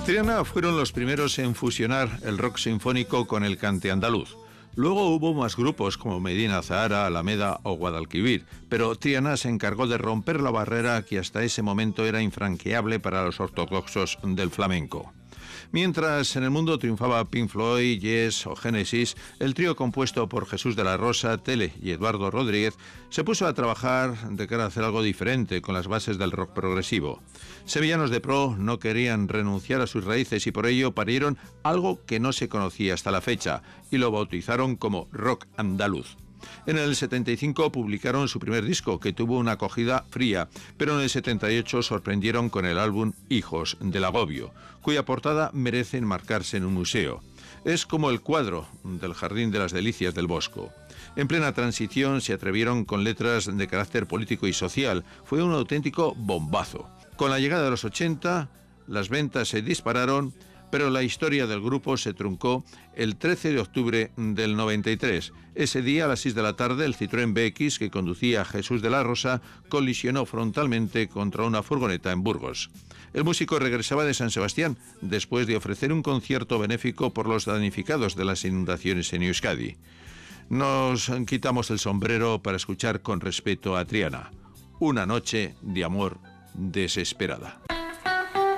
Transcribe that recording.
Triana fueron los primeros en fusionar el rock sinfónico con el cante andaluz. Luego hubo más grupos como Medina Zahara, Alameda o Guadalquivir, pero Triana se encargó de romper la barrera que hasta ese momento era infranqueable para los ortodoxos del flamenco. Mientras en el mundo triunfaba Pink Floyd, Yes o Genesis, el trío compuesto por Jesús de la Rosa, Tele y Eduardo Rodríguez se puso a trabajar de cara a hacer algo diferente con las bases del rock progresivo. Sevillanos de pro no querían renunciar a sus raíces y por ello parieron algo que no se conocía hasta la fecha y lo bautizaron como rock andaluz. En el 75 publicaron su primer disco, que tuvo una acogida fría, pero en el 78 sorprendieron con el álbum Hijos del Agobio, cuya portada merece enmarcarse en un museo. Es como el cuadro del Jardín de las Delicias del Bosco. En plena transición se atrevieron con letras de carácter político y social. Fue un auténtico bombazo. Con la llegada de los 80, las ventas se dispararon, pero la historia del grupo se truncó el 13 de octubre del 93. Ese día, a las 6 de la tarde, el Citroën BX que conducía Jesús de la Rosa colisionó frontalmente contra una furgoneta en Burgos. El músico regresaba de San Sebastián después de ofrecer un concierto benéfico por los damnificados de las inundaciones en Euskadi. Nos quitamos el sombrero para escuchar con respeto a Triana. Una noche de amor desesperada.